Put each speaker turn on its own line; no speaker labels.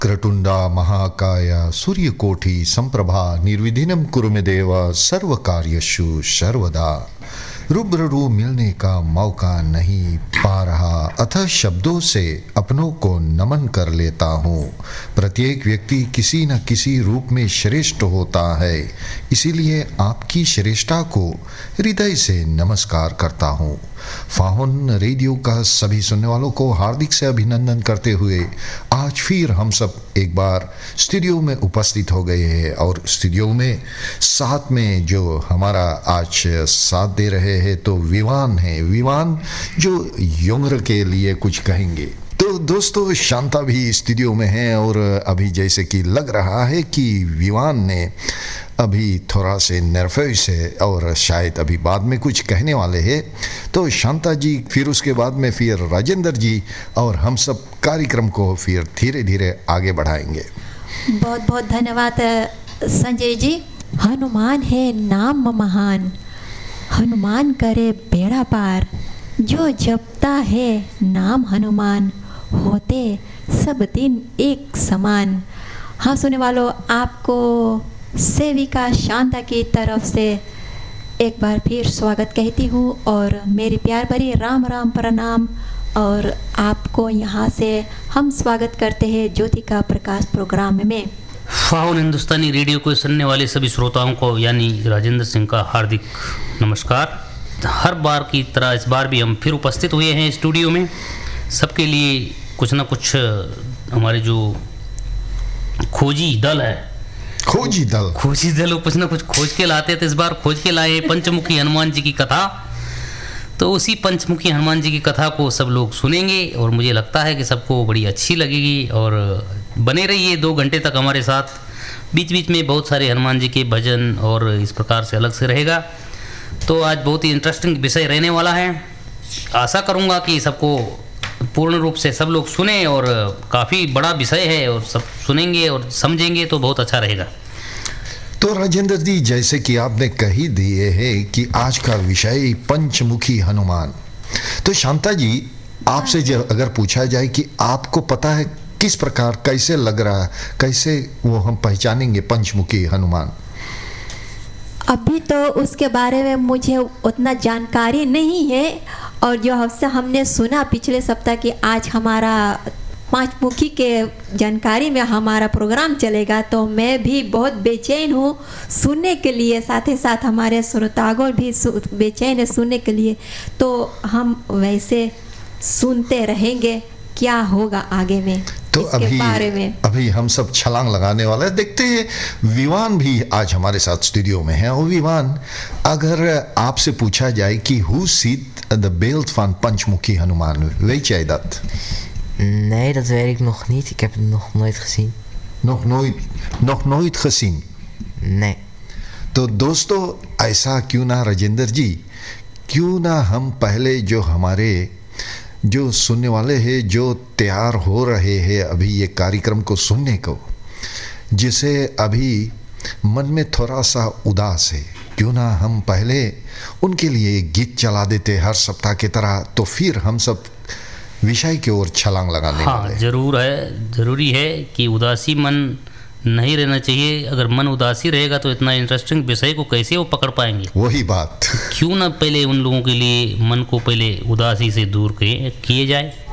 क्रतुंडा महाकाय सूर्यकोटि संप्रभा निर्विघ्नं कुरु मे देव सर्वकार्येषु सर्वदा। रूबरू मिलने का मौका नहीं पा रहा, अतः शब्दों से अपनों को नमन कर लेता हूँ। प्रत्येक व्यक्ति किसी न किसी रूप में श्रेष्ठ होता है, इसीलिए आपकी श्रेष्ठता को हृदय से नमस्कार करता हूँ। फाहुन रेडियो का सभी सुनने वालों को हार्दिक से अभिनंदन करते हुए आज फिर हम सब एक बार स्टूडियो में उपस्थित हो गए हैं और स्टूडियो में साथ में जो हमारा आज साथ दे रहे हैं तो विवान है, विवान जो यंगर के लिए कुछ कहेंगे। तो दोस्तों शांता भी स्टूडियो में है और अभी जैसे कि लग रहा है कि विवान ने अभी थोड़ा से नर्वस है और शायद अभी बाद में कुछ कहने वाले हैं। तो शांता जी, फिर उसके बाद में फिर राजेंद्र जी और हम सब कार्यक्रम को फिर धीरे धीरे आगे बढ़ाएंगे।
बहुत बहुत धन्यवाद संजय जी। हनुमान है नाम महान, हनुमान करे बेड़ा पार, जो जपता है नाम हनुमान, होते सब दिन एक समान। हाँ सुनने वालों, आपको सेविका शांता की तरफ से एक बार फिर स्वागत कहती हूँ और मेरी प्यार भरी राम राम प्रणाम। और आपको यहाँ से हम स्वागत करते हैं ज्योति का प्रकाश प्रोग्राम में।
फाहुन हिंदुस्तानी रेडियो को सुनने वाले सभी श्रोताओं को यानी राजेंद्र सिंह का हार्दिक नमस्कार। हर बार की तरह इस बार भी हम फिर उपस्थित हुए हैं स्टूडियो में। सबके लिए कुछ ना कुछ हमारे जो खोजी दल है, खोजी दल कुछ ना कुछ खोज के लाते थे। इस बार खोज के लाए पंचमुखी हनुमान जी की कथा। तो उसी पंचमुखी हनुमान जी की कथा को सब लोग सुनेंगे और मुझे लगता है कि सबको बड़ी अच्छी लगेगी। और बने रहिए 2 घंटे तक हमारे साथ। बीच बीच में बहुत सारे हनुमान जी के भजन और इस प्रकार से अलग से रहेगा। तो आज बहुत ही इंटरेस्टिंग विषय रहने वाला है। आशा करूँगा कि सबको पूर्ण रूप से सब लोग सुने और काफ़ी बड़ा विषय है और सब सुनेंगे और समझेंगे तो बहुत अच्छा रहेगा।
तो राजेंद्र जी, जैसे कि आपने कही दिए है कि आज का विषय पंचमुखी हनुमान, तो शांता जी आपसे अगर पूछा जाए कि आपको पता है किस प्रकार कैसे लग रहा है, कैसे वो हम पहचानेंगे पंचमुखी हनुमान?
अभी तो उसके बारे में मुझे उतना जानकारी नहीं है और जो हमने सुना पिछले सप्ताह कि आज हमारा पांचमुखी के जानकारी में हमारा प्रोग्राम चलेगा, तो मैं भी बहुत बेचैन हूँ सुनने के लिए। साथ ही साथ हमारे श्रोतागण भी बेचैन है सुनने के लिए। तो हम वैसे सुनते रहेंगे क्या होगा आगे में।
तो अभी हम सब छलांग लगाने वाले हैं। देखते हैं विवान भी आज हमारे साथ स्टूडियो में है। और विवान, अगर आपसे पूछा जाए कि who ziet de beeld van Panchmukhi Hanuman, weet jij dat?
Nee, dat weet ik nog niet. Ik heb het nog nooit gezien.
Nog nooit gezien?
Nee.
तो दोस्तों ऐसा क्यों ना राजेंद्र जी, क्यों ना हम पहले जो हमारे जो सुनने वाले हैं, जो तैयार हो रहे हैं अभी ये कार्यक्रम को सुनने को, जिसे अभी मन में थोड़ा सा उदास है, क्यों ना हम पहले उनके लिए गीत चला देते हर सप्ताह की तरह। तो फिर हम सब विषय की ओर छलांग लगाने वाले।
ज़रूरी है कि उदासी मन नहीं रहना चाहिए। अगर मन उदासी रहेगा तो इतना इंटरेस्टिंग विषय को कैसे वो पकड़ पाएंगे?
वही बात।
क्यों ना पहले उन लोगों के लिए मन को पहले उदासी से दूर किए जाए।